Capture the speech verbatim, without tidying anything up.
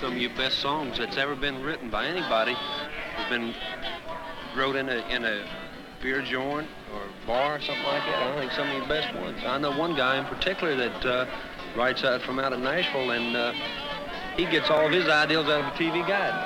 some of your best songs that's ever been written by anybody has been wrote in a in a beer joint or bar or something like that. I think some of your best ones. I know one guy in particular that uh, writes out from out of Nashville, and uh, he gets all of his ideas out of a T V Guide.